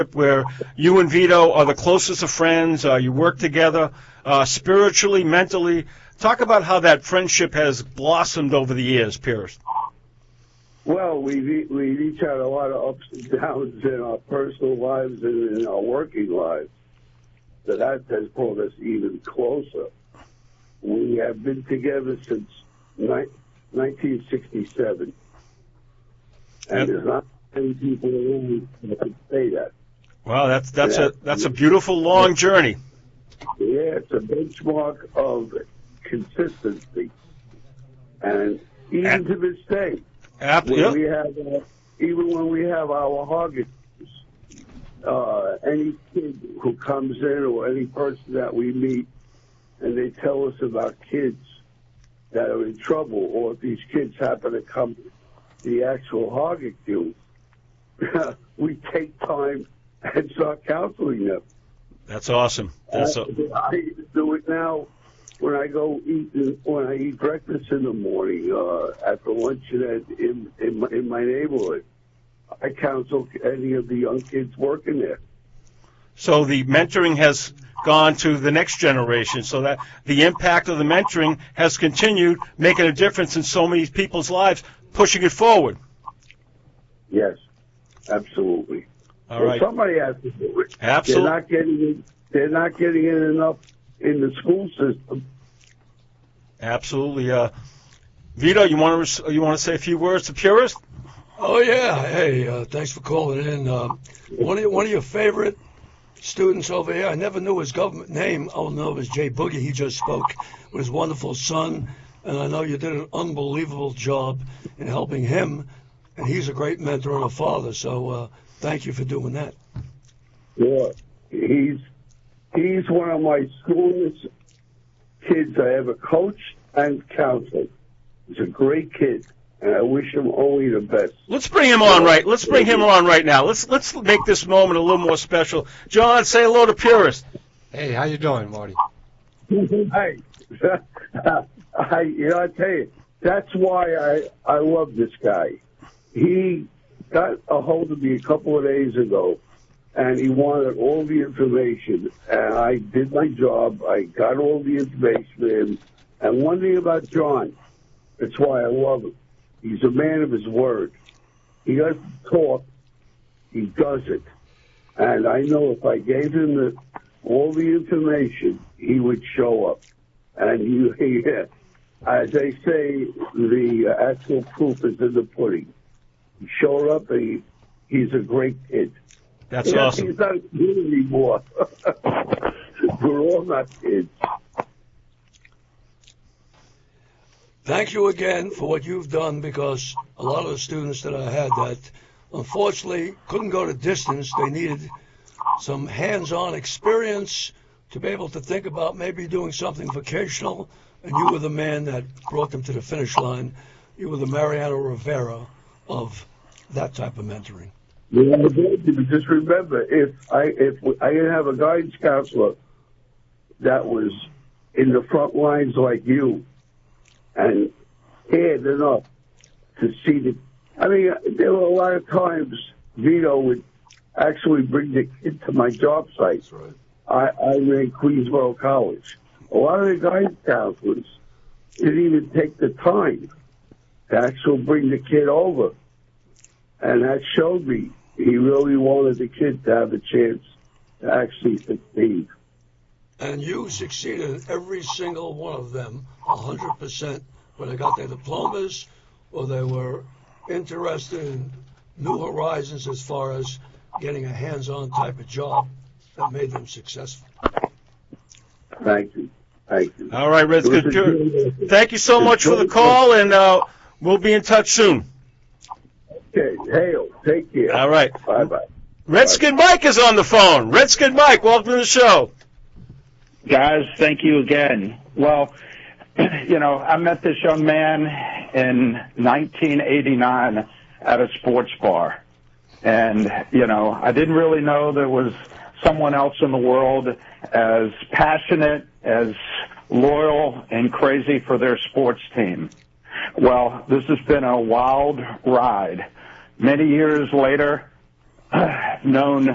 where you and Vito are the closest of friends. You work together spiritually, mentally. Talk about how that friendship has blossomed over the years, Pierce. Well, we've each had a lot of ups and downs in our personal lives and in our working lives. So that has brought us even closer. We have been together since 1967. And there's not many people who can say that. Wow, that's a beautiful long journey. Yeah, it's a benchmark of consistency, and even to this day, when we have even when we have our Hoggetts, any kid who comes in or any person that we meet, and they tell us about kids that are in trouble, or if these kids happen to come to the actual Hoggett do, we take time and start counseling them. That's awesome. I do it now when I eat breakfast in the morning, at the luncheonette in my neighborhood. I counsel any of the young kids working there. So the mentoring has gone to the next generation, so that the impact of the mentoring has continued, making a difference in so many people's lives, pushing it forward. Yes, absolutely. All right. Somebody has to do it. Absolutely. They're not getting it enough in the school system. Absolutely. Vito, you want to say a few words to Purist? Oh yeah. Hey, thanks for calling in. One of your favorite students over here. I never knew his government name. I don't know it was Jay Boogie. He just spoke with his wonderful son, and I know you did an unbelievable job in helping him. And he's a great mentor and a father. So thank you for doing that. Yeah, he's one of my schoolest kids I ever coached and counseled. He's a great kid, and I wish him only the best. Let's bring him on right. Let's bring him on right now. Let's make this moment a little more special. John, say hello to Purist. Hey, how you doing, Marty? Hey, I tell you, that's why I love this guy. He got a hold of me a couple of days ago, and he wanted all the information. And I did my job. I got all the information for him. And one thing about John, that's why I love him. He's a man of his word. He doesn't talk. He does it. And I know if I gave him all the information, he would show up. And as they say, the actual proof is in the pudding. He showed up, and he's a great kid. That's awesome. He's not a kid anymore. We're all not kids. Thank you again for what you've done, because a lot of the students that I had that unfortunately couldn't go to distance, they needed some hands-on experience to be able to think about maybe doing something vocational, and you were the man that brought them to the finish line. You were the Mariano Rivera of that type of mentoring. Yeah, just remember, if I didn't have a guidance counselor that was in the front lines like you and cared enough to see there were a lot of times Vito would actually bring the kid to my job site. That's right. I ran Queensboro College. A lot of the guidance counselors didn't even take the time to actually bring the kid over. And that showed me he really wanted the kid to have a chance to actually succeed. And you succeeded in every single one of them 100%, when they got their diplomas or they were interested in new horizons as far as getting a hands-on type of job that made them successful. Thank you. All right, Redskin. Thank you so much for the call, and we'll be in touch soon. Okay, Hail, take care. All right. Bye-bye. Redskin Mike is on the phone. Redskin Mike, welcome to the show. Guys, thank you again. Well, I met this young man in 1989 at a sports bar. And, I didn't really know there was someone else in the world as passionate, as loyal, and crazy for their sports team. Well, this has been a wild ride. Many years later, known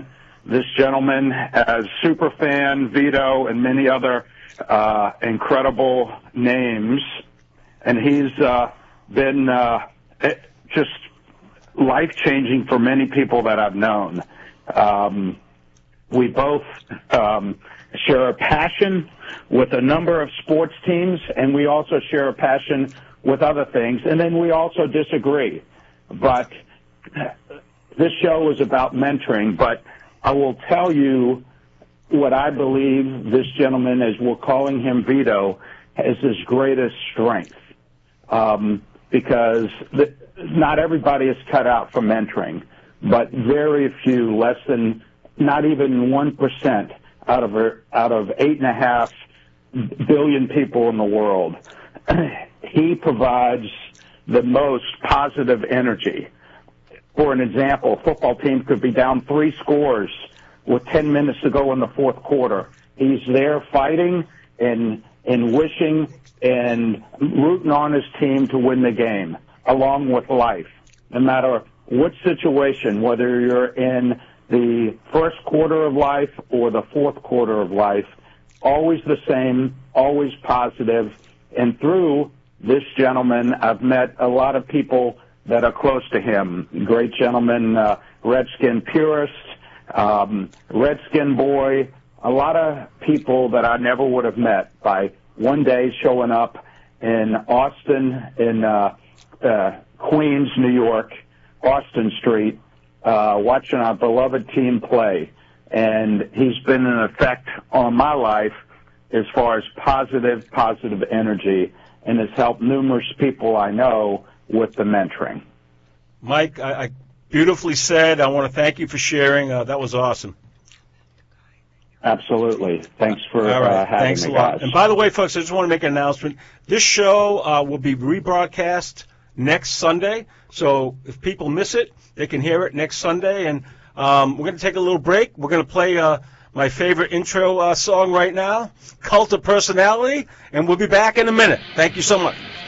this gentleman as Superfan, Vito, and many other incredible names. And he's been just life-changing for many people that I've known. We both share a passion with a number of sports teams, and we also share a passion with other things, and then we also disagree. But this show is about mentoring, but I will tell you what I believe this gentleman, as we're calling him Vito, is his greatest strength. Because not everybody is cut out for mentoring, but very few, less than not even 1% out of 8.5 billion people in the world. He provides the most positive energy. For an example, a football team could be down 3 scores with 10 minutes to go in the fourth quarter. He's there fighting and wishing and rooting on his team to win the game, along with life. No matter what situation, whether you're in the first quarter of life or the fourth quarter of life, always the same, always positive. And through this gentleman, I've met a lot of people that are close to him. Great gentleman, Redskin purist, Redskin boy, a lot of people that I never would have met by one day showing up in Austin, in Queens, New York, Austin Street, watching our beloved team play. And he's been an effect on my life as far as positive energy, and has helped numerous people I know with the mentoring. Mike, I beautifully said. I want to thank you for sharing. That was awesome. Absolutely. Thanks for All right. having Thanks me, a lot. guys. And by the way, folks, I just want to make an announcement. This show will be rebroadcast next Sunday. So if people miss it, they can hear it next Sunday. And we're going to take a little break. We're going to play my favorite intro song right now, Cult of Personality, and we'll be back in a minute. Thank you so much.